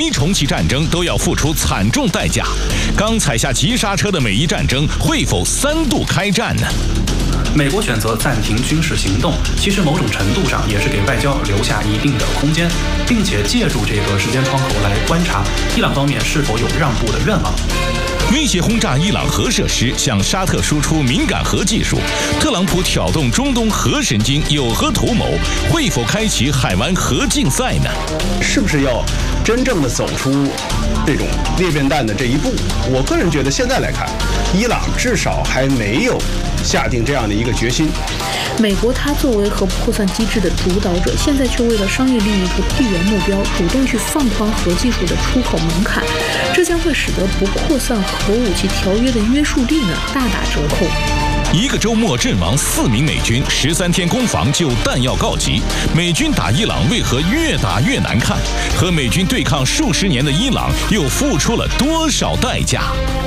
重启战争都要付出惨重代价。刚踩下急刹车的美伊战争会否3度开战呢？ 美国选择暂停军事行动，其实某种程度上也是给外交留下一定的空间，并且借助这个时间窗口来观察伊朗方面是否有让步的愿望。 威胁轰炸伊朗核设施，向沙特输出敏感核技术，特朗普挑动中东核神经，有何图谋？会否开启海湾核竞赛呢？ 是不是要真正的走出这种裂变弹的这一步？我个人觉得现在来看，伊朗至少还没有下定这样的一个决心。 美国它作为核扩散机制的主导者，现在却为了商业利益和地缘目标，主动去放宽核技术的出口门槛，这将会使得不扩散核武器条约的约束力呢大打折扣。 一个周末阵亡4名美军，13天攻防就弹药告急。美军打伊朗为何越打越难看？和美军对抗数十年的伊朗又付出了多少代价？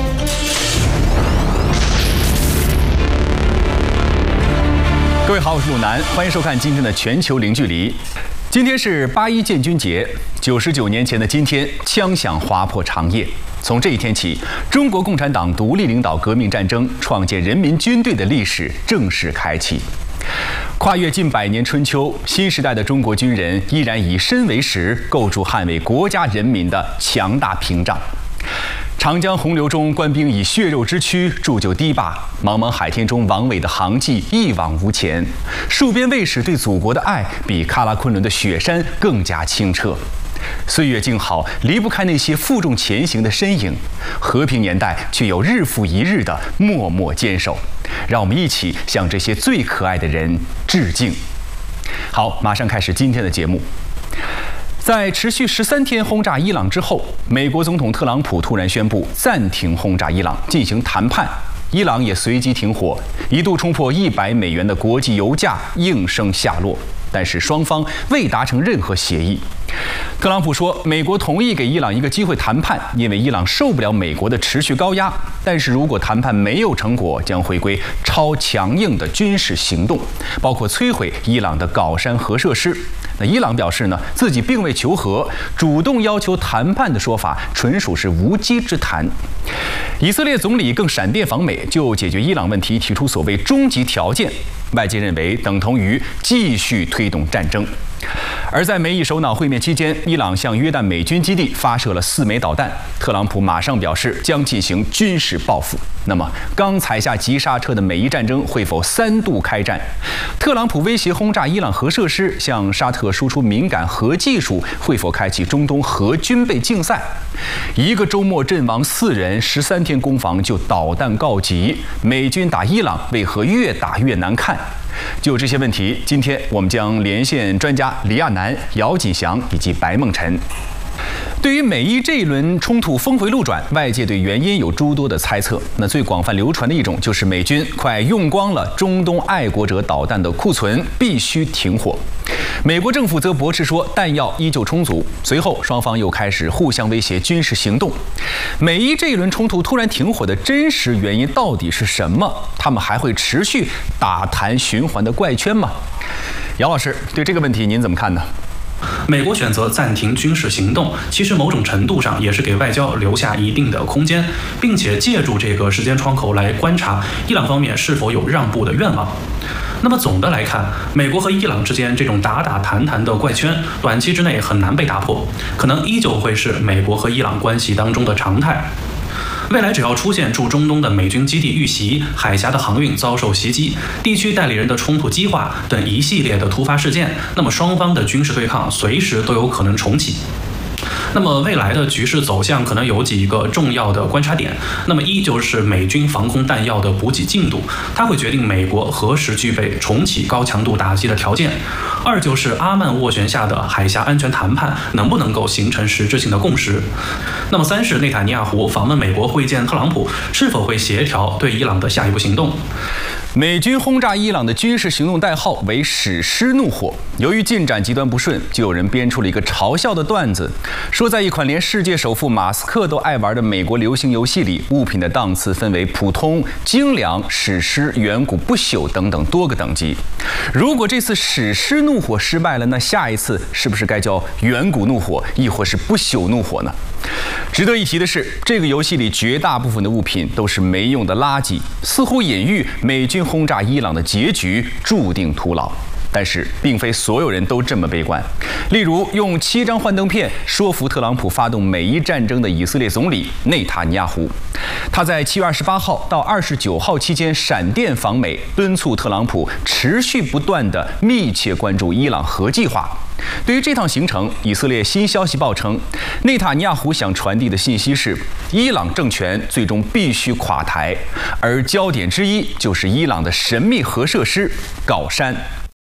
各位好，我是鲁南，欢迎收看今天的全球零距离。今天是8·1建军节，99年前的今天，枪响划破长夜。从这一天起，中国共产党独立领导革命战争，创建人民军队的历史正式开启。跨越近100年春秋，新时代的中国军人依然以身为石，构筑捍卫国家人民的强大屏障。长江洪流中，官兵以血肉之躯铸就堤坝；茫茫海天中，王伟的航迹一往无前。戍边卫士对祖国的爱，比喀拉昆仑的雪山更加清澈。岁月静好，离不开那些负重前行的身影。和平年代，却有日复一日的默默坚守。让我们一起向这些最可爱的人致敬。好，马上开始今天的节目。在持续13天轰炸伊朗之后，美国总统特朗普突然宣布暂停轰炸伊朗，进行谈判。伊朗也随即停火，一度冲破100美元的国际油价应声下落。但是双方未达成任何协议。特朗普说，美国同意给伊朗一个机会谈判，因为伊朗受不了美国的持续高压。但是如果谈判没有成果，将回归超强硬的军事行动，包括摧毁伊朗的镐山核设施。那伊朗表示呢，自己并未求和，主动要求谈判的说法纯属是无稽之谈。以色列总理更闪电访美，就解决伊朗问题提出所谓终极条件，外界认为等同于继续推动战争。而在美伊首脑会面期间，伊朗向约旦美军基地发射了4枚导弹，特朗普马上表示将进行军事报复。那么，刚踩下急刹车的美伊战争会否3度开战？特朗普威胁轰炸伊朗核设施，向沙特输出敏感核技术，会否开启中东核军备竞赛？一个周末阵亡4人，13天攻防就导弹告急，美军打伊朗为何越打越难看？就这些问题，今天我们将连线专家李亚男、姚锦祥以及白梦辰。对于美伊这一轮冲突峰回路转，外界对原因有诸多的猜测。那最广泛流传的一种就是美军快用光了中东爱国者导弹的库存，必须停火。美国政府则驳斥说弹药依旧充足。随后双方又开始互相威胁军事行动。美伊这一轮冲突突然停火的真实原因到底是什么？他们还会持续打谈循环的怪圈吗？姚老师，对这个问题您怎么看呢？ 美国选择暂停军事行动，其实某种程度上也是给外交留下一定的空间，并且借助这个时间窗口来观察伊朗方面是否有让步的愿望。那么总的来看，美国和伊朗之间这种打打谈谈的怪圈，短期之内很难被打破，可能依旧会是美国和伊朗关系当中的常态。未来只要出现驻中东的美军基地遇袭、海峡的航运遭受袭击、地区代理人的冲突激化等一系列的突发事件，那么双方的军事对抗随时都有可能重启。那么未来的局势走向可能有几个重要的观察点。那么一就是美军防空弹药的补给进度，它会决定美国何时具备重启高强度打击的条件。二就是阿曼斡旋下的海峡安全谈判能不能够形成实质性的共识。那么三是内塔尼亚胡访问美国会见特朗普，是否会协调对伊朗的下一步行动。 美军轰炸伊朗的军事行动代号为“史诗怒火”。由于进展极端不顺，就有人编出了一个嘲笑的段子，说在一款连世界首富马斯克都爱玩的美国流行游戏里，物品的档次分为普通、精良、史诗、远古、不朽等等多个等级。如果这次史诗怒火失败了，那下一次是不是该叫远古怒火，亦或是不朽怒火呢？值得一提的是，这个游戏里绝大部分的物品都是没用的垃圾，似乎隐喻美军轰炸伊朗的结局注定徒劳。但是，并非所有人都这么悲观。例如，用7张幻灯片说服特朗普发动美伊战争的以色列总理内塔尼亚胡，他在7月28号到29号期间闪电访美，敦促特朗普持续不断地密切关注伊朗核计划。对于这趟行程，以色列新消息报称，内塔尼亚胡想传递的信息是，伊朗政权最终必须垮台，而焦点之一就是伊朗的神秘核设施镐山。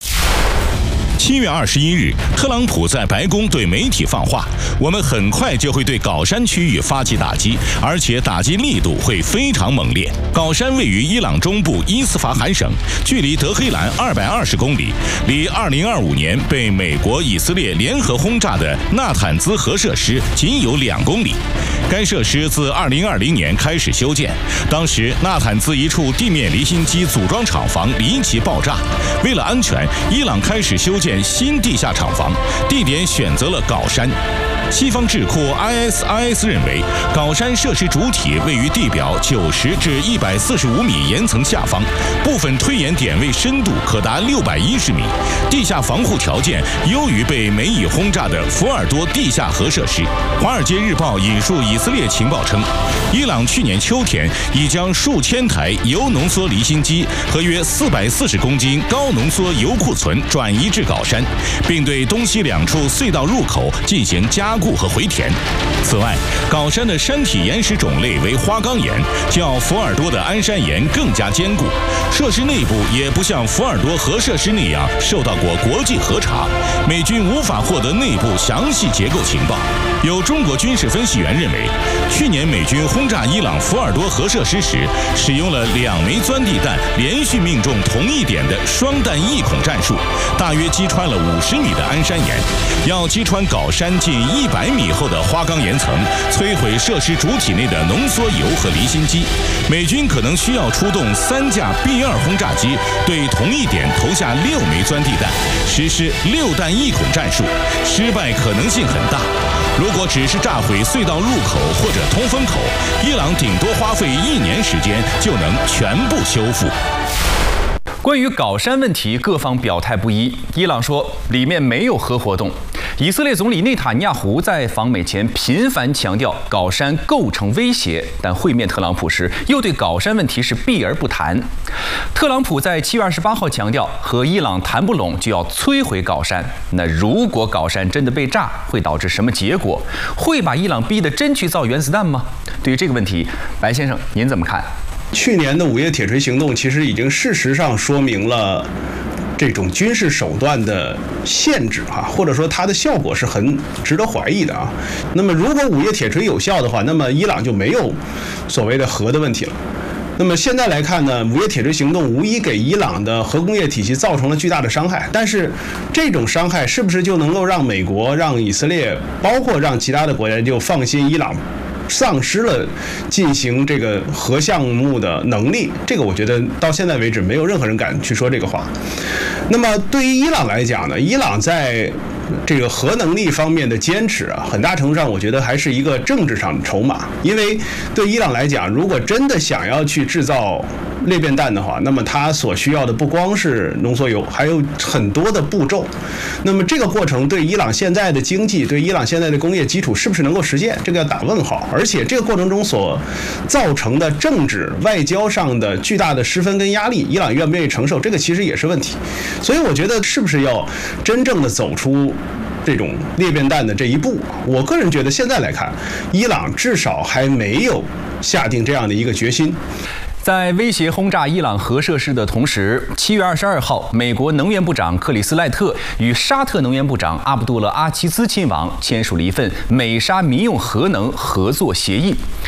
7月21日，特朗普在白宫对媒体放话：“我们很快就会对镐山区域发起打击，而且打击力度会非常猛烈。”镐山位于伊朗中部伊斯法罕省，距离德黑兰220公里，离2025年被美国、以色列联合轰炸的纳坦兹核设施仅有2公里。该设施自2020年开始修建，当时纳坦兹一处地面离心机组装厂房离奇爆炸，为了安全，伊朗开始修建新地下厂房，地点选择了镐山。西方智库 ISIS 认为，镐山设施主体位于地表90至145米岩层下方，部分推演点位深度可达610米，地下防护条件优于被美以轰炸的福尔多地下核设施。《华尔街日报》引述以色列情报称，伊朗去年秋天已将数千台铀浓缩离心机和约440公斤高浓缩铀库存转移至镐山，并对东西2处隧道入口进行加固和回填。此外，镐山的山体岩石种类为花岗岩，较福尔多的安山岩更加坚固。设施内部也不像福尔多核设施那样受到过国际核查，美军无法获得内部详细结构情报。有中国军事分析员认为，去年美军轰炸伊朗福尔多核设施时，使用了2枚钻地弹连续命中同一点的双弹一孔战术，大约击穿了50米的安山岩。要击穿镐山近100米厚的花岗岩层，摧毁设施主体内的浓缩铀和离心机，美军可能需要出动3架 B-2轰炸机，对同一点投下6枚钻地弹，实施6弹一孔战术，失败可能性很大。如果只是炸毁隧道入口或者通风口，伊朗顶多花费1年时间就能全部修复。 关于镐山问题，各方表态不一。伊朗说里面没有核活动。以色列总理内塔尼亚胡在访美前频繁强调镐山构成威胁，但会面特朗普时又对镐山问题是避而不谈。特朗普在7月28号强调，和伊朗谈不拢就要摧毁镐山。那如果镐山真的被炸，会导致什么结果？会把伊朗逼得真去造原子弹吗？对于这个问题，白先生您怎么看？ 去年的5月铁锤行动其实已经事实上说明了这种军事手段的限制或者说它的效果是很值得怀疑的啊。那么如果5月铁锤有效的话，那么伊朗就没有所谓的核的问题了。那么现在来看呢，5月铁锤行动无疑给伊朗的核工业体系造成了巨大的伤害，但是这种伤害是不是就能够让美国、让以色列，包括让其他的国家就放心伊朗丧失了进行这个核项目的能力？这个我觉得到现在为止没有任何人敢去说这个话。那么对于伊朗来讲呢，伊朗在这个核能力方面的坚持很大程度上我觉得还是一个政治上的筹码。因为对伊朗来讲，如果真的想要去制造裂变弹的话，那么它所需要的不光是浓缩铀，还有很多的步骤。那么这个过程对伊朗现在的经济、对伊朗现在的工业基础是不是能够实现，这个要打问号。而且这个过程中所造成的政治、外交上的巨大的失分跟压力，伊朗愿不愿意承受，这个其实也是问题。所以我觉得是不是要真正的走出这种裂变弹的这一步，我个人觉得现在来看，伊朗至少还没有下定这样的一个决心。 在威胁轰炸伊朗核设施的同时，7月22号，美国能源部长克里斯赖特与沙特能源部长阿卜杜勒阿齐兹亲王签署了一份美沙民用核能合作协议。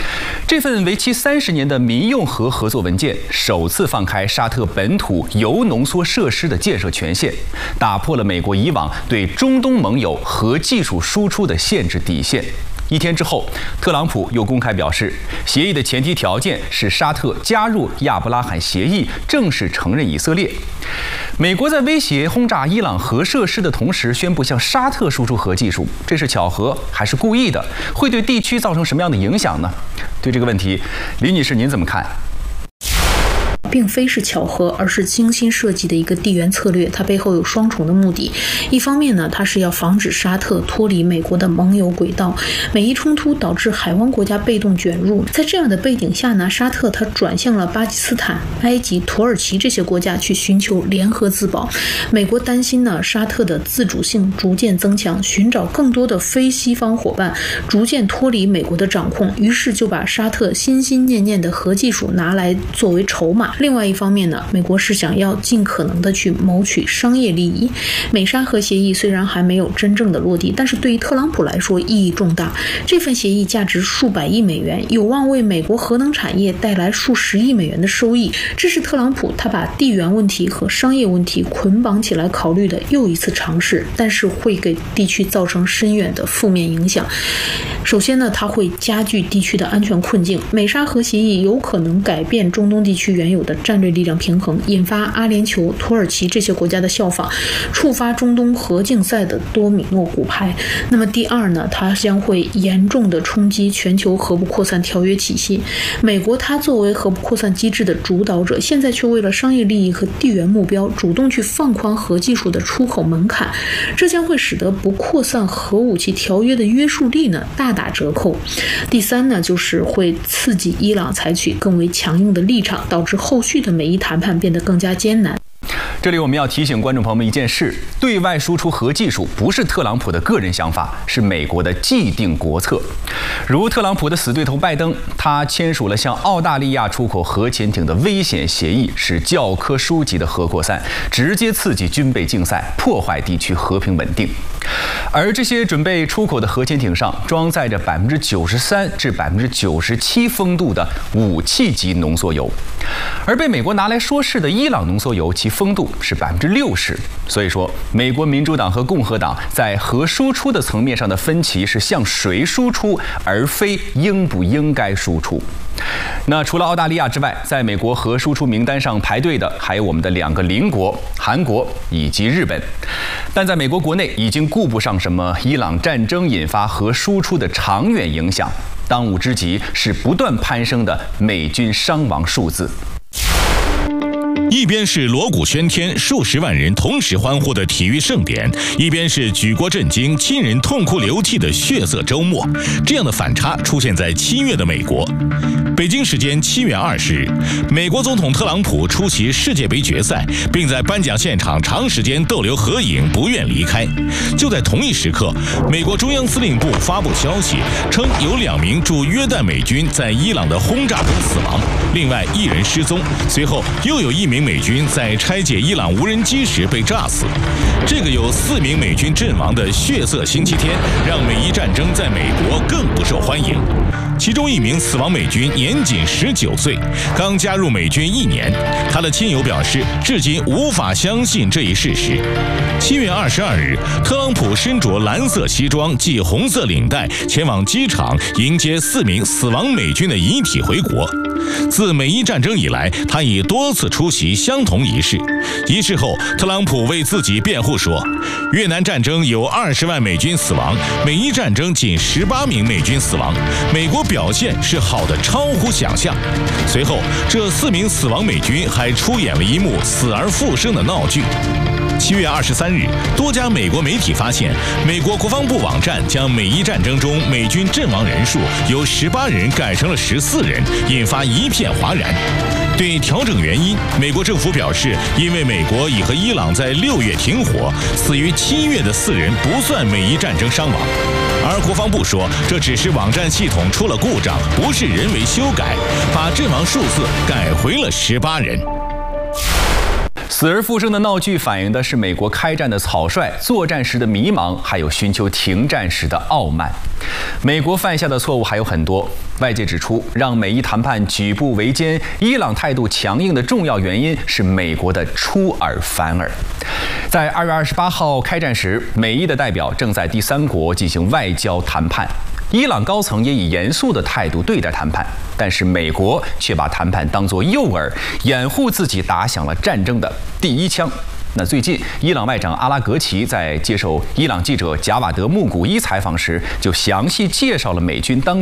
这份为期30年的民用核合作文件首次放开沙特本土铀浓缩设施的建设权限，打破了美国以往对中东盟友核技术输出的限制底线。1天之后，特朗普又公开表示，协议的前提条件是沙特加入亚伯拉罕协议，正式承认以色列。美国在威胁轰炸伊朗核设施的同时，宣布向沙特输出核技术，这是巧合还是故意的？会对地区造成什么样的影响呢？对这个问题，李女士您怎么看？ 并非是巧合，而是精心设计的一个地缘策略，它背后有双重的目的。一方面呢，它是要防止沙特脱离美国的盟友轨道，美伊冲突导致海湾国家被动卷入，在这样的背景下呢，沙特它转向了巴基斯坦、埃及、土耳其这些国家去寻求联合自保。美国担心呢，沙特的自主性逐渐增强，寻找更多的非西方伙伴，逐渐脱离美国的掌控，于是就把沙特心心念念的核技术拿来作为筹码。另外一方面呢，美国是想要尽可能的去谋取商业利益。美沙核协议虽然还没有真正的落地，但是对于特朗普来说意义重大。这份协议价值数百亿美元，有望为美国核能产业带来数十亿美元的收益。这是特朗普他把地缘问题和商业问题捆绑起来考虑的又一次尝试，但是会给地区造成深远的负面影响。首先呢，它会加剧地区的安全困境。美沙核协议有可能改变中东地区原有的战略力量平衡，引发阿联酋、土耳其这些国家的效仿，触发中东核竞赛的多米诺骨牌。那么第二呢，它将会严重的冲击全球核不扩散条约体系。美国它作为核不扩散机制的主导者，现在却为了商业利益和地缘目标，主动去放宽核技术的出口门槛，这将会使得不扩散核武器条约的约束力呢大打折扣。第三呢，就是会刺激伊朗采取更为强硬的立场，导致后续的美伊谈判变得更加艰难。 这里我们要提醒观众朋友们一件事：对外输出核技术不是特朗普的个人想法，是美国的既定国策。如特朗普的死对头拜登，他签署了向澳大利亚出口核潜艇的危险协议，是教科书级的核扩散，直接刺激军备竞赛，破坏地区和平稳定。而这些准备出口的核潜艇上装载着93%至97%丰度的武器级浓缩铀，而被美国拿来说事的伊朗浓缩铀，其丰度是60%。所以说，美国民主党和共和党在核输出的层面上的分歧是向谁输出，而非应不应该输出。那除了澳大利亚之外，在美国核输出名单上排队的还有我们的2个邻国韩国以及日本。但在美国国内已经顾不上什么伊朗战争引发核输出的长远影响，当务之急是不断攀升的美军伤亡数字。 一边是锣鼓喧天、数十万人同时欢呼的体育盛典，一边是举国震惊、亲人痛哭流涕的血色周末。这样的反差出现在7月的美国。北京时间7月20日，美国总统特朗普出席世界杯决赛，并在颁奖现场长时间逗留合影，不愿离开。就在同一时刻，美国中央司令部发布消息，称有2名驻约旦美军在伊朗的轰炸中死亡，另外1人失踪。随后又有1名美军在拆解伊朗无人机时被炸死。这个有4名美军阵亡的血色星期天，让美伊战争在美国更不受欢迎。其中1名死亡美军年仅19岁，刚加入美军1年。他的亲友表示，至今无法相信这一事实。7月22日，特朗普身着蓝色西装系红色领带，前往机场迎接4名死亡美军的遗体回国。自美伊战争以来，他已多次出席相同仪式。仪式后，特朗普为自己辩护说，越南战争有20万美军死亡，美伊战争仅18名美军死亡，美国表现是好的超乎想象。随后，这4名死亡美军还出演了一幕死而复生的闹剧。7月23日，多家美国媒体发现，美国国防部网站将美伊战争中美军阵亡人数由18人改成了14人，引发一片哗然。对调整原因，美国政府表示，因为美国已和伊朗在6月停火，死于7月的4人不算美伊战争伤亡。而国防部说，这只是网站系统出了故障，不是人为修改，把阵亡数字改回了18人。 死而复生的闹剧反映的是美国开战的草率、作战时的迷茫，还有寻求停战时的傲慢。 美国犯下的错误还有很多，外界指出，让美伊谈判举步维艰，伊朗态度强硬的重要原因是美国的出尔反尔。在2月28号开战时，美伊的代表正在第三国进行外交谈判，伊朗高层也以严肃的态度对待谈判，但是美国却把谈判当作诱饵，掩护自己打响了战争的第一枪。那最近，伊朗外长阿拉格齐在接受伊朗记者贾瓦德·穆古伊采访时，就详细介绍了美军当